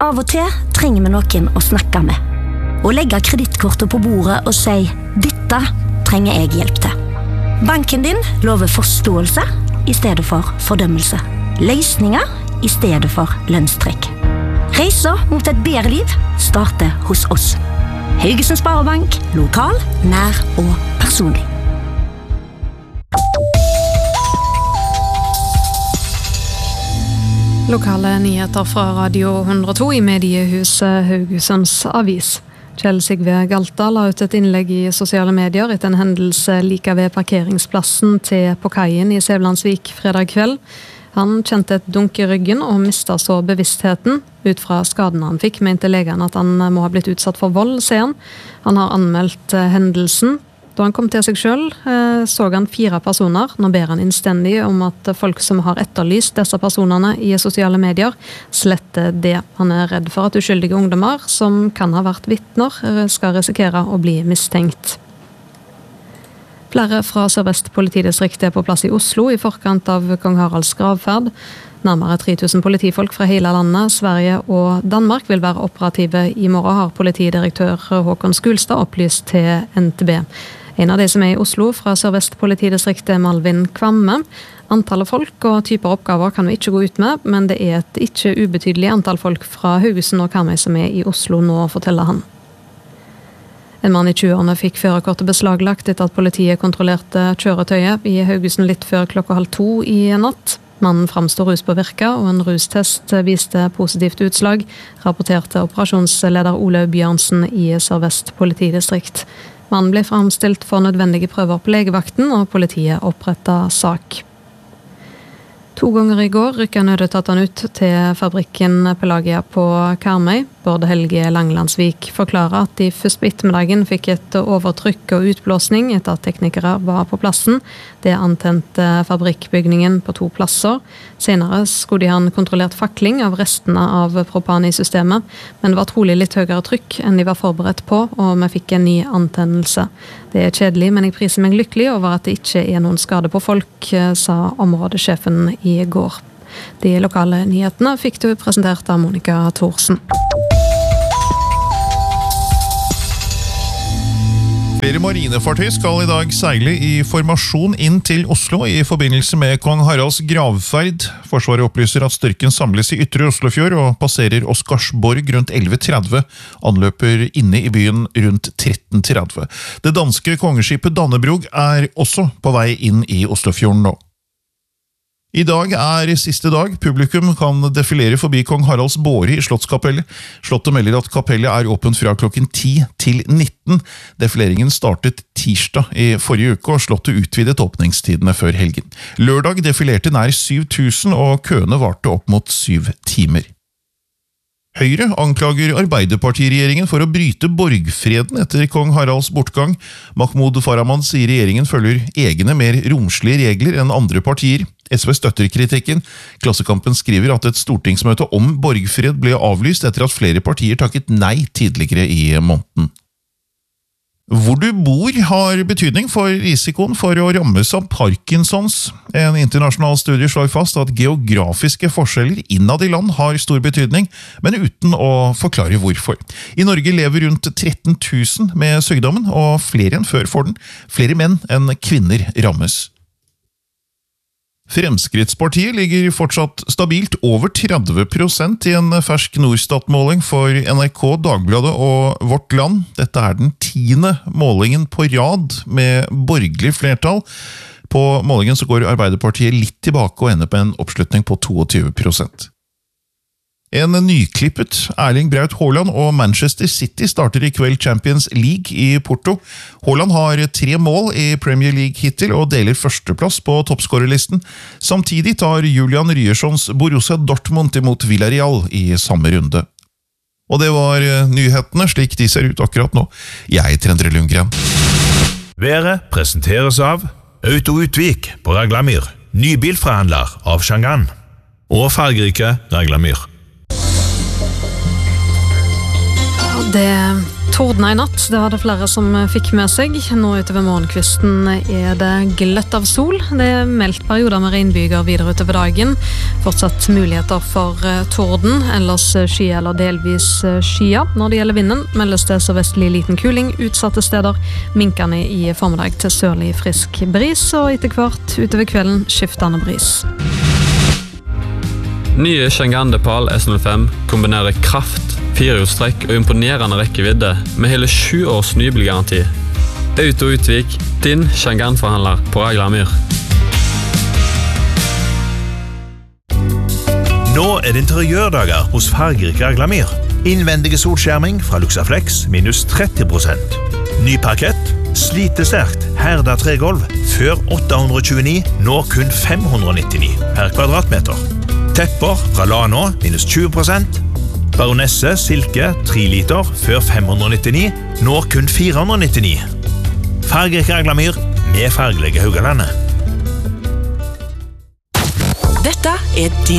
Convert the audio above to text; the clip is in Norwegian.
Av og til trenger vi noen å snakke med. Og legge kredittkortet på bordet og si, dette trenger jeg hjelp til. Banken din lover forståelse i stedet for fordømmelse. Løsninger i stedet for lønnstrekk. Reisa mot et bedre liv starter hos oss. Haugesund Sparebank, lokal, nær og personlig. Lokale nyheter fra Radio 102 i mediehuset Haugesunds Avis. Kjell Sigve Galta la ut et innlegg i sosiale medier etter en hendelse like ved parkeringsplassen på kaien i Sævlandsvik fredag kveld. Han kjente et dunk i ryggen og mistet så bevisstheten. Ut fra skaden han fikk, mente legen at han må ha blitt utsatt for vold, sier han. Han har anmeldt hendelsen. Da han kom til seg selv, så han 4 personer. Nå ber han innstendig om at folk som har etterlyst disse personene i sosiale medier, sletter det. Han er redd for at uskyldige ungdommer, som kan ha vært vitner, skal risikere å bli mistenkt. Flere fra Sør-Vest politidistrikt er på plass i Oslo i forkant av Kong Haralds gravferd. Nærmere 3000 politifolk fra hele landet, Sverige og Danmark vil være operative i morgen, har politidirektør Håkon Skulstad opplyst til NTB. En av de som er i Oslo fra Sør-Vest politidistrikt er Malvin Kvamme. Antallet folk og typer oppgaver kan vi ikke gå ut med, men det er et ikke ubetydelig antall folk fra Haugesund og Karmøy som er i Oslo nå, forteller han. En mann i 20-årene fikk førerkortet beslaglagt etter at politiet kontrollerte kjøretøyet i Haugesund litt før 1:30 i natt. Mannen framstår ruspåvirket, og en rustest viste positivt utslag, rapporterte operasjonsleder Olaug Bjørnsen i Sør-Vest politidistrikt. Mannen ble framstilt for nødvendige prøver på legevakten, og politiet opprettet sak. 2 ganger i går rykket nødetatene ut til fabrikken Pelagia på Karmøy. Bård Helge Langlandsvik forklarer at de først på ettermiddagen fikk et overtrykk og utblåsning etter at teknikere var på plassen. Det antente fabrikkbygningen på 2 plasser. Senere skulle de ha en kontrollert fakling av restene av propan i systemet, men det var trolig litt høyere trykk enn de var forberedt på, og vi fikk en ny antennelse. Det er kjedelig, men jeg priser meg lykkelig over at det ikke er noen skade på folk, sa områdesjefen i går. De lokale nyhetene fikk du presentert av Monica Thorsen. Flere marinefartøy skal i dag seile i formasjon inn til Oslo i forbindelse med Kong Haralds gravferd. Forsvaret opplyser at styrken samles i Ytre Oslofjord og passerer Oscarsborg rundt 11:30. Anløper inne i byen rundt 13:30. Det danske kongeskipet Dannebrog er også på vei inn i Oslofjorden nå. I dag er siste dag. Publikum kan defilere forbi Kong Haralds båre i Slottskapellet. Slottet melder at kapellet er åpent fra klokken 10 til 19. Defileringen startet tirsdag i forrige uke, og slottet utvidet åpningstidene før helgen. Lørdag defilerte nær 7000, og køene varte opp mot 7 timer. Høyre anklager Arbeiderpartiregjeringen for å bryte borgfreden etter Kong Haralds bortgang. Mahmoud Farahmand sier regjeringen følger egne mer romslige regler enn andre partier. SV støtter kritikken. Klassekampen skriver at et stortingsmøte om borgfred ble avlyst etter at flere partier takket nei tidligere i måneden. Hvor du bor har betydning for risikoen for å rammes av Parkinsons. En internasjonal studie slår fast at geografiske forskjeller innad i land har stor betydning, men uten å forklare hvorfor. I Norge lever rundt 13 000 med sykdommen, og flere enn før får den. Flere menn enn kvinner rammes. Fremskrittspartiet ligger fortsatt stabilt over 30% i en fersk Norstat-måling for NRK, Dagbladet og Vårt Land. Dette er den 10. målingen på rad med borgerlig flertall. På målingen så går Arbeiderpartiet litt tilbake og ender på en oppslutning på 22%. En nyklippet Erling Braut Haaland og Manchester City starter i kveld Champions League i Porto. Haaland har 3 mål i Premier League hittil og deler førsteplass på toppskårerlisten. Samtidig tar Julian Ryerssons Borussia Dortmund imot Villarreal i samme runde. Og det var nyhetene slik de ser ut akkurat nå. Jeg heter Endre Lundgren. Været presenteres av Auto Utvik på Raglamyr, nybilforhandler av Shangan, og fargerike Raglamyr. Det Tordna I natt, det var det flere som fikk med seg. Nå utover morgenkvisten det gløtt av sol. Det meldt perioder med regnbyger videre utover dagen. Fortsatt muligheter for torden, ellers sky eller delvis skya. Når det gjelder vinden, meldes det sørvestlig liten kuling utsatte steder, minkende I formiddag til sørlig frisk bris, og etter hvert utover kvelden skiftende bris. Nye Chang'an Depal S05 kombinerer kraft, 4-hjulstrekk og imponerende rekkevidde med hele 7 års nybilgaranti. Auto Utvik, din Chang'an-forhandler på Raglamyr. Nå det interiørdager hos fargerik Raglamyr. Innvendige solskjerming fra Luxaflex minus 30%. Ny parkett, slitesterkt, herda tregolv, før 829, nå kun 599 per kvadratmeter. Tepper fra Lano minus 20%. Baronesse silke 3 liter før 599, nå kun 499. Fargerik Raglamyr med fargelige Haugalandet. Dette din